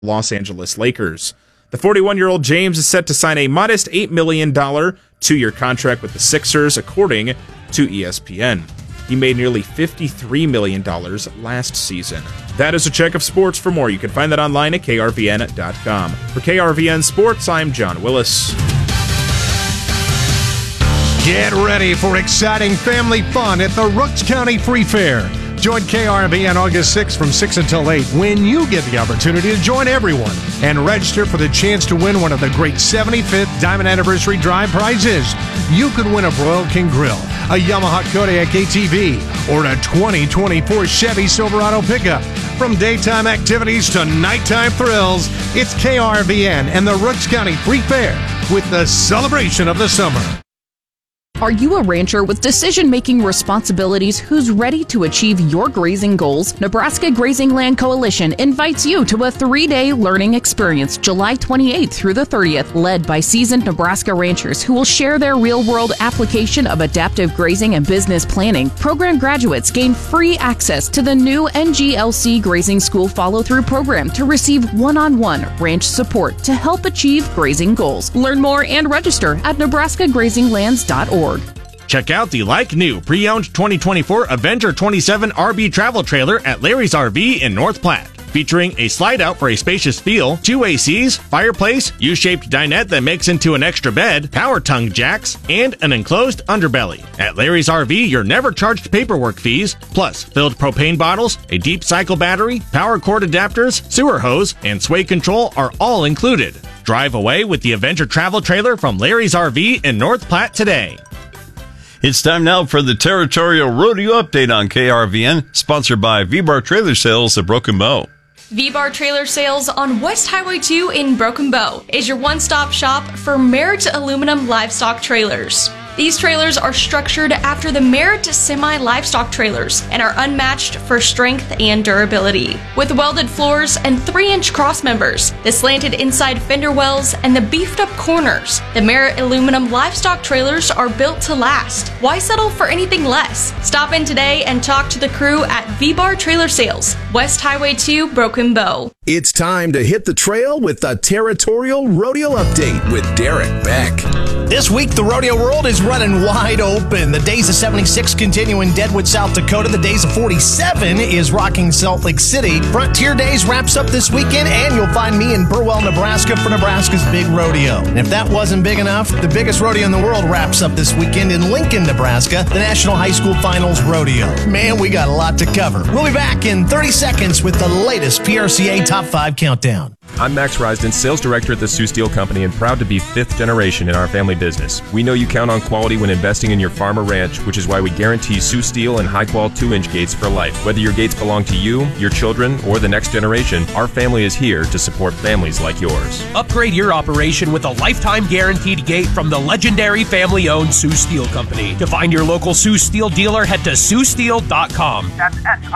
Los Angeles Lakers. The 41-year-old James is set to sign a modest $8 million two-year contract with the Sixers, according to ESPN. He made nearly $53 million last season. That is a check of sports. For more, you can find that online at krvn.com. For KRVN Sports, I'm John Willis. Get ready for exciting family fun at the Rooks County Free Fair. Join KRVN August 6th from 6 until 8 when you get the opportunity to join everyone and register for the chance to win one of the great 75th Diamond Anniversary Drive prizes. You could win a Royal King Grill, a Yamaha Kodiak ATV, or a 2024 Chevy Silverado pickup. From daytime activities to nighttime thrills, it's KRVN and the Rooks County Free Fair with the celebration of the summer. Are you a rancher with decision-making responsibilities who's ready to achieve your grazing goals? Nebraska Grazing Land Coalition invites you to a 3-day learning experience July 28th through the 30th, led by seasoned Nebraska ranchers who will share their real-world application of adaptive grazing and business planning. Program graduates gain free access to the new NGLC Grazing School follow-through program to receive one-on-one ranch support to help achieve grazing goals. Learn more and register at nebraskagrazinglands.org. Check out the like-new pre-owned 2024 Avenger 27 RB travel trailer at Larry's RV in North Platte. Featuring a slide-out for a spacious feel, 2 ACs, fireplace, U-shaped dinette that makes into an extra bed, power tongue jacks, and an enclosed underbelly. At Larry's RV, you're never charged paperwork fees, plus filled propane bottles, a deep cycle battery, power cord adapters, sewer hose, and sway control are all included. Drive away with the Avenger travel trailer from Larry's RV in North Platte today. It's time now for the Territorial Rodeo Update on KRVN, sponsored by V-Bar Trailer Sales of Broken Bow. V-Bar Trailer Sales on West Highway 2 in Broken Bow is your one-stop shop for Merritt aluminum livestock trailers. These trailers are structured after the Merritt semi-livestock trailers and are unmatched for strength and durability. With welded floors and 3-inch cross members, the slanted inside fender wells, and the beefed-up corners, the Merritt aluminum livestock trailers are built to last. Why settle for anything less? Stop in today and talk to the crew at V-Bar Trailer Sales, West Highway 2, Broken Bow. It's time to hit the trail with the Territorial Rodeo Update with Derek Beck. This week, the rodeo world is running wide open. The Days of 76 continue in Deadwood, South Dakota. The Days of 47 is rocking Salt Lake City. Frontier Days wraps up this weekend, and you'll find me in Burwell, Nebraska for Nebraska's Big Rodeo. And if that wasn't big enough, the biggest rodeo in the world wraps up this weekend in Lincoln, Nebraska, the National High School Finals Rodeo. Man, we got a lot to cover. We'll be back in 30 seconds with the latest PRCA Top 5 Countdown. I'm Max Risden, Sales Director at the Sioux Steel Company, and proud to be 5th generation in our family business. We know you count on quality when investing in your farm or ranch, which is why we guarantee Sioux Steel and high-quality 2-inch gates for life. Whether your gates belong to you, your children, or the next generation, our family is here to support families like yours. Upgrade your operation with a lifetime guaranteed gate from the legendary family-owned Sioux Steel Company. To find your local Sioux Steel dealer, head to SiouxSteel.com. That's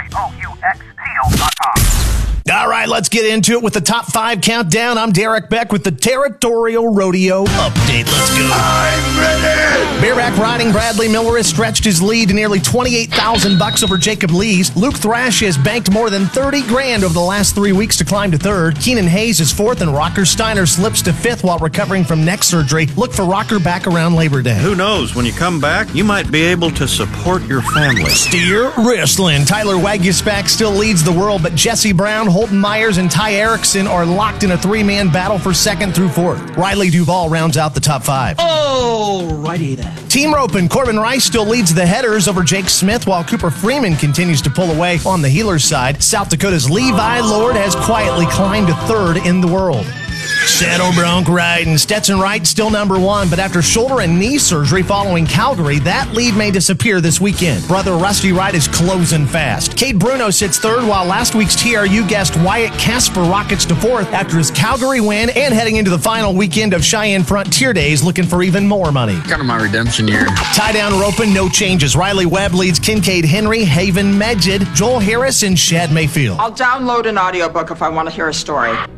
SIOUX Steel.com. All right, let's get into it with the Top 5 Countdown. I'm Derek Beck with the Territorial Rodeo Update. Let's go. I'm ready. Bareback riding Bradley Miller has stretched his lead to nearly $28,000 over Jacob Lees. Luke Thrash has banked more than $30,000 over the last 3 weeks to climb to 3rd. Keenan Hayes is 4th, and Rocker Steiner slips to 5th while recovering from neck surgery. Look for Rocker back around Labor Day. Who knows? When you come back, you might be able to support your family. Steer Wrestling. Tyler Waguspach still leads the world, but Jesse Brown, Holton Myers, and Ty Erickson are locked in a 3-man battle for 2nd through 4th. Riley Duvall rounds out the top 5. Alrighty then. Team roping, Corbin Rice still leads the headers over Jake Smith, while Cooper Freeman continues to pull away on the heelers' side. South Dakota's Levi Lord has quietly climbed to 3rd in the world. Saddle bronc riding. Stetson Wright still number 1, but after shoulder and knee surgery following Calgary, that lead may disappear this weekend. Brother Rusty Wright is closing fast. Cade Bruno sits 3rd, while last week's TRU guest Wyatt Casper rockets to 4th after his Calgary win and heading into the final weekend of Cheyenne Frontier Days looking for even more money. Kind of my redemption year. Tie down roping, no changes. Riley Webb leads Kincaid Henry, Haven Medjid, Joel Harris, and Shad Mayfield. I'll download an audiobook if I want to hear a story.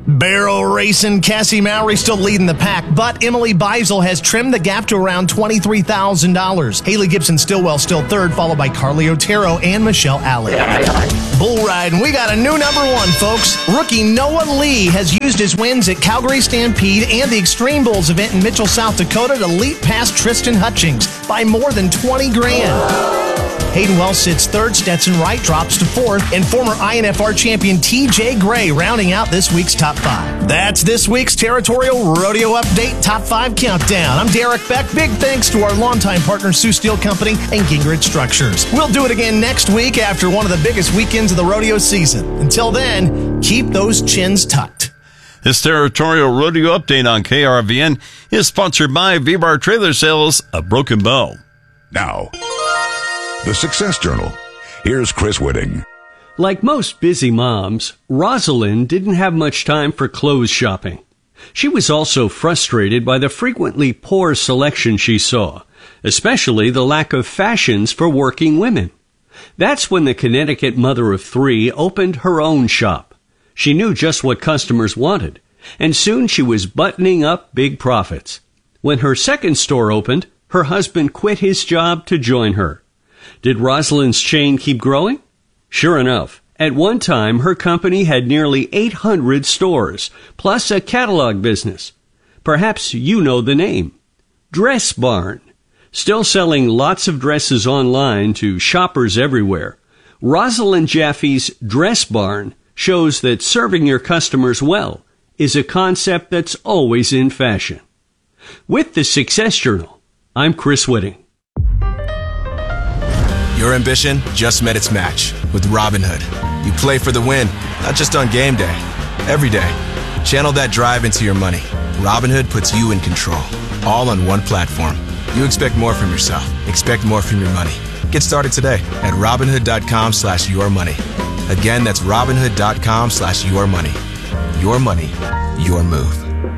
Barrel racing, Cassie Mowry still leading the pack, but Emily Beisel has trimmed the gap to around $23,000. Haley Gibson-Stillwell still third, followed by Carly Otero and Michelle Alley. Bull riding, we got a new number one, folks. Rookie Noah Lee has used his wins at Calgary Stampede and the Extreme Bulls event in Mitchell, South Dakota to leap past Tristan Hutchings by more than 20 grand. Hayden Wells sits third, Stetson Wright drops to fourth, and former INFR champion TJ Gray rounding out this week's top five. That's this week's Territorial Rodeo Update Top 5 Countdown. I'm Derek Beck. Big thanks to our longtime partner, Sioux Steel Company and Gingrich Structures. We'll do it again next week after one of the biggest weekends of the rodeo season. Until then, keep those chins tucked. This Territorial Rodeo Update on KRVN is sponsored by V-Bar Trailer Sales of Broken Bow. Now, the Success Journal. Here's Chris Whitting. Like most busy moms, Rosalind didn't have much time for clothes shopping. She was also frustrated by the frequently poor selection she saw, especially the lack of fashions for working women. That's when the Connecticut mother of three opened her own shop. She knew just what customers wanted, and soon she was buttoning up big profits. When her second store opened, her husband quit his job to join her. Did Rosalind's chain keep growing? Sure enough, at one time her company had nearly 800 stores, plus a catalog business. Perhaps you know the name. Dress Barn. Still selling lots of dresses online to shoppers everywhere, Rosalind Jaffe's Dress Barn shows that serving your customers well is a concept that's always in fashion. With the Success Journal, I'm Chris Whitting. Your ambition just met its match with Robinhood. You play for the win, not just on game day, every day. Channel that drive into your money. Robinhood puts you in control, all on one platform. You expect more from yourself. Expect more from your money. Get started today at Robinhood.com/yourmoney. Again, that's Robinhood.com/yourmoney. Your money, your move.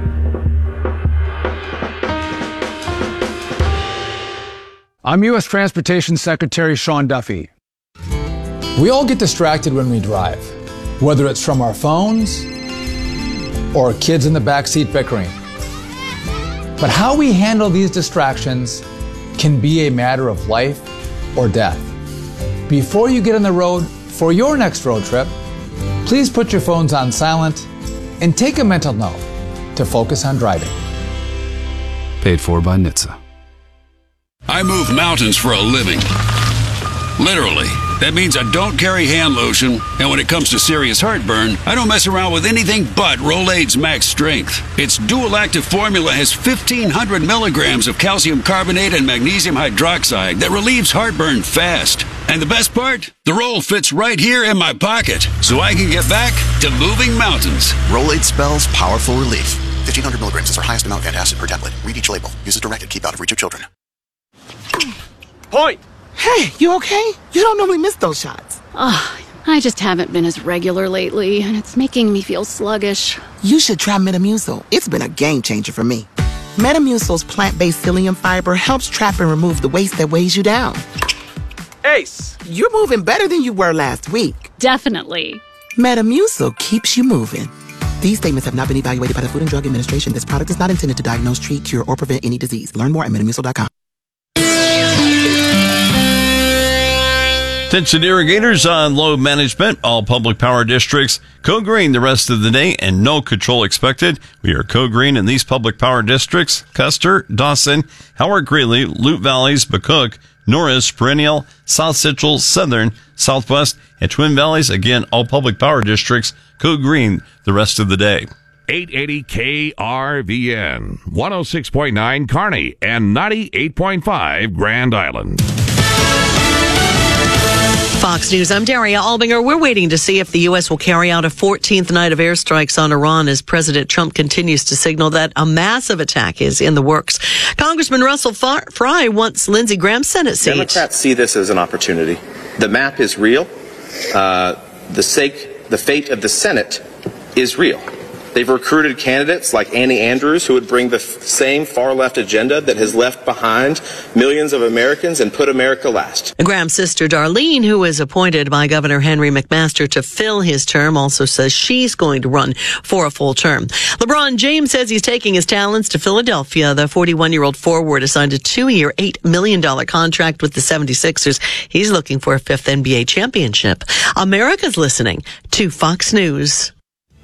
I'm U.S. Transportation Secretary Sean Duffy. We all get distracted when we drive, whether it's from our phones or kids in the backseat bickering. But how we handle these distractions can be a matter of life or death. Before you get on the road for your next road trip, please put your phones on silent and take a mental note to focus on driving. Paid for by NHTSA. I move mountains for a living. Literally. That means I don't carry hand lotion, and when it comes to serious heartburn, I don't mess around with anything but Rolaids Max Strength. Its dual-active formula has 1,500 milligrams of calcium carbonate and magnesium hydroxide that relieves heartburn fast. And the best part? The roll fits right here in my pocket, so I can get back to moving mountains. Rolaids spells powerful relief. 1,500 milligrams is our highest amount of antacid per tablet. Read each label. Use as directed. Keep out of reach of children. Point! Hey, you okay? You don't normally miss those shots. I just haven't been as regular lately, and it's making me feel sluggish. You should try Metamucil. It's been a game changer for me. Metamucil's plant-based psyllium fiber helps trap and remove the waste that weighs you down. Ace, you're moving better than you were last week. Definitely. Metamucil keeps you moving. These statements have not been evaluated by the Food and Drug Administration. This product is not intended to diagnose, treat, cure, or prevent any disease. Learn more at Metamucil.com. Attention irrigators on load management. All public power districts code green the rest of the day and no control expected. We are code green in these public power districts: Custer, Dawson, Howard Greeley, Lute Valleys, McCook, Norris, Perennial, South Central, Southern, Southwest, and Twin Valleys. Again, all public power districts code green the rest of the day. 880 KRVN, 106.9 Kearney, and 98.5 Grand Island. Fox News, I'm Daria Albinger. We're waiting to see if the U.S. will carry out a 14th night of airstrikes on Iran as President Trump continues to signal that a massive attack is in the works. Congressman Russell Fry wants Lindsey Graham's Senate seat. Democrats see this as an opportunity. The map is real. The fate of the Senate is real. They've recruited candidates like Annie Andrews, who would bring the same far-left agenda that has left behind millions of Americans and put America last. Graham's sister Darlene, who was appointed by Governor Henry McMaster to fill his term, also says she's going to run for a full term. LeBron James says he's taking his talents to Philadelphia. The 41-year-old forward assigned a 2-year, $8 million contract with the 76ers. He's looking for a 5th NBA championship. America's listening to Fox News.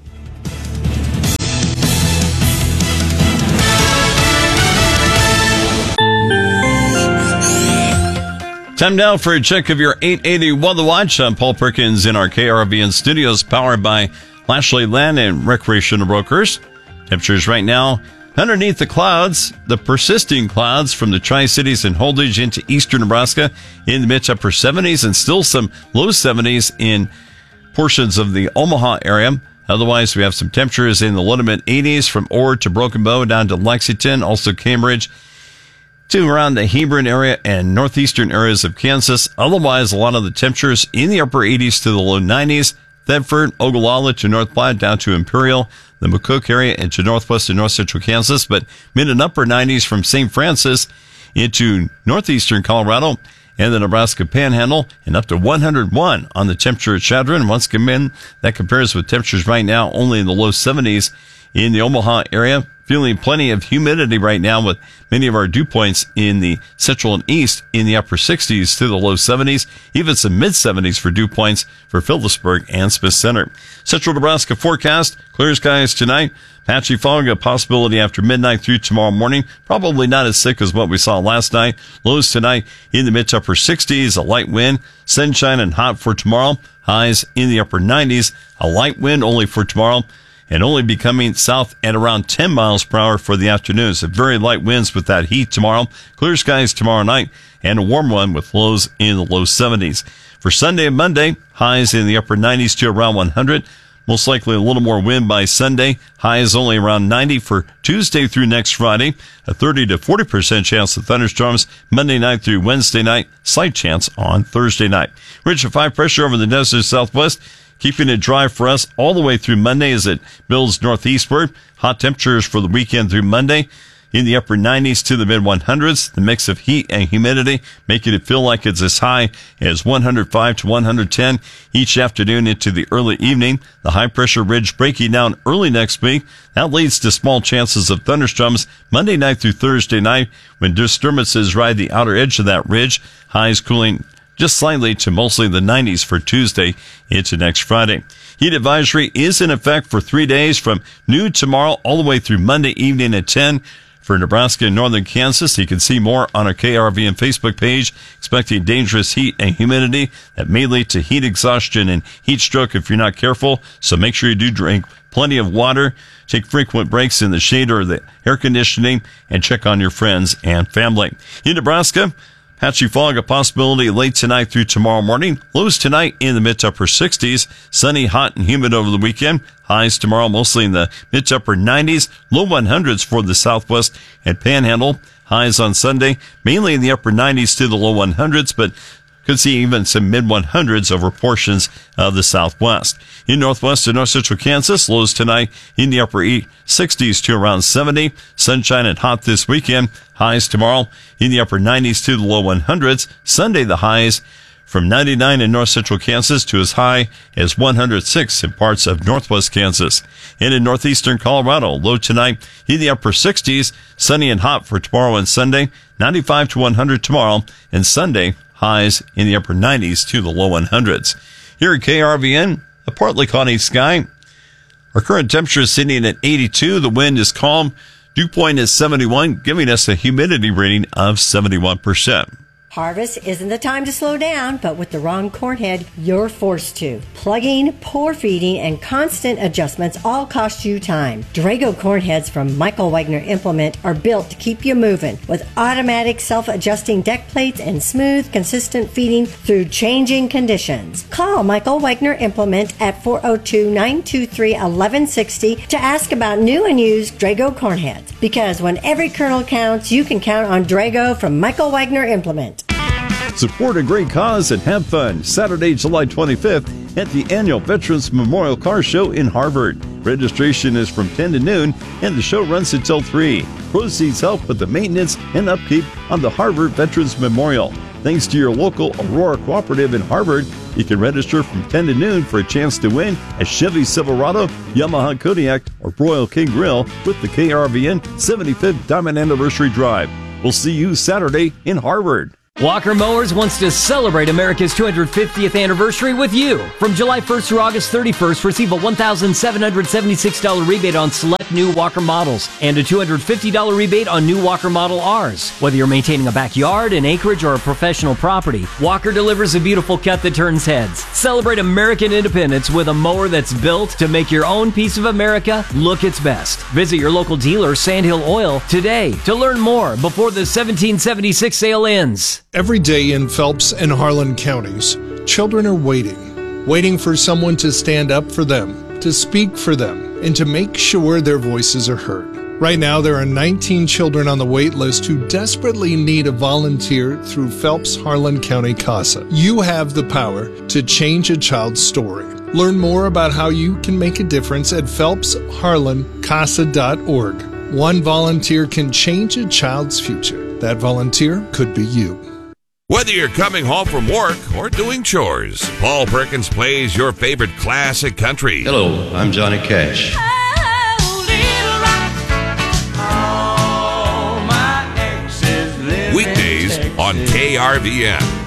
Time now for a check of your 880 Weather Watch. I'm Paul Perkins in our KRVN studios, powered by Lashley Land and Recreational Brokers. Temperatures right now underneath the clouds, the persisting clouds from the Tri-Cities and Holdridge into eastern Nebraska in the mid-to-upper 70s, and still some low 70s in portions of the Omaha area. Otherwise, we have some temperatures in the low to mid 80s from Ord to Broken Bow down to Lexington, also Cambridge, to around the Hebron area and northeastern areas of Kansas. Otherwise, a lot of the temperatures in the upper 80s to the low 90s. Thedford, Ogallala to North Platte down to Imperial, the McCook area into northwest and north central Kansas, but mid and upper 90s from St. Francis into northeastern Colorado and the Nebraska Panhandle, and up to 101 on the temperature at Chadron. Once again, that compares with temperatures right now only in the low 70s in the Omaha area. Feeling plenty of humidity right now with many of our dew points in the central and east in the upper 60s to the low 70s, even some mid 70s for dew points for Phillipsburg and Smith Center. Central Nebraska forecast, clear skies tonight. Patchy fog, a possibility after midnight through tomorrow morning. Probably not as thick as what we saw last night. Lows tonight in the mid to upper 60s, a light wind, sunshine and hot for tomorrow. Highs in the upper 90s, a light wind only for tomorrow, and only becoming south at around 10 miles per hour for the afternoon. So very light winds with that heat tomorrow. Clear skies tomorrow night, and a warm one with lows in the low 70s. For Sunday and Monday, highs in the upper 90s to around 100. Most likely a little more wind by Sunday. Highs only around 90 for Tuesday through next Friday. A 30 to 40% chance of thunderstorms Monday night through Wednesday night. Slight chance on Thursday night. Ridge of 5 pressure over the desert southwest, keeping it dry for us all the way through Monday as it builds northeastward. Hot temperatures for the weekend through Monday in the upper 90s to the mid 100s. The mix of heat and humidity making it feel like it's as high as 105 to 110 each afternoon into the early evening. The high pressure ridge breaking down early next week. That leads to small chances of thunderstorms Monday night through Thursday night when disturbances ride the outer edge of that ridge. Highs cooling just slightly to mostly the 90s for Tuesday into next Friday. Heat advisory is in effect for 3 days from noon tomorrow all the way through Monday evening at 10 for Nebraska and northern Kansas. You can see more on our KRVN Facebook page. Expecting dangerous heat and humidity that may lead to heat exhaustion and heat stroke if you're not careful. So make sure you do drink plenty of water, take frequent breaks in the shade or the air conditioning, and check on your friends and family. In Nebraska, patchy fog, a possibility late tonight through tomorrow morning. Lows tonight in the mid to upper 60s. Sunny, hot, and humid over the weekend. Highs tomorrow mostly in the mid to upper 90s. Low 100s for the southwest and panhandle. Highs on Sunday mainly in the upper 90s to the low 100s, but could see even some mid 100s over portions of the southwest. In northwest and north central Kansas, lows tonight in the upper 60s to around 70. Sunshine and hot this weekend. Highs tomorrow in the upper 90s to the low 100s. Sunday, the highs from 99 in north central Kansas to as high as 106 in parts of northwest Kansas. And in northeastern Colorado, low tonight in the upper 60s. Sunny and hot for tomorrow and Sunday. 95 to 100 tomorrow, and Sunday, highs in the upper 90s to the low 100s. Here at KRVN, a partly cloudy sky. Our current temperature is sitting at 82. The wind is calm. Dew point is 71, giving us a humidity rating of 71%. Harvest isn't the time to slow down, but with the wrong corn head, you're forced to. Plugging, poor feeding, and constant adjustments all cost you time. Drago corn heads from Michael Wagner Implement are built to keep you moving with automatic self-adjusting deck plates and smooth, consistent feeding through changing conditions. Call Michael Wagner Implement at 402-923-1160 to ask about new and used Drago corn heads. Because when every kernel counts, you can count on Drago from Michael Wagner Implement. Support a great cause and have fun. Saturday, July 25th at the annual Veterans Memorial Car Show in Harvard. Registration is from 10 to noon, and the show runs until 3. Proceeds help with the maintenance and upkeep on the Harvard Veterans Memorial. Thanks to your local Aurora Cooperative in Harvard, you can register from 10 to noon for a chance to win a Chevy Silverado, Yamaha Kodiak, or Royal King Grill with the KRVN 75th Diamond Anniversary Drive. We'll see you Saturday in Harvard. Walker Mowers wants to celebrate America's 250th anniversary with you. From July 1st through August 31st, receive a $1,776 rebate on select new Walker models and a $250 rebate on new Walker Model Rs. Whether you're maintaining a backyard, an acreage, or a professional property, Walker delivers a beautiful cut that turns heads. Celebrate American independence with a mower that's built to make your own piece of America look its best. Visit your local dealer, Sandhill Oil, today to learn more before the 1776 sale ends. Every day in Phelps and Harlan counties, children are waiting for someone to stand up for them, to speak for them, and to make sure their voices are heard. Right now, there are 19 children on the wait list who desperately need a volunteer through Phelps Harlan County CASA. You have the power to change a child's story. Learn more about how you can make a difference at phelpsharlancasa.org. One volunteer can change a child's future. That volunteer could be you. Whether you're coming home from work or doing chores, Paul Perkins plays your favorite classic country. Hello, I'm Johnny Cash. Weekdays on KRVN.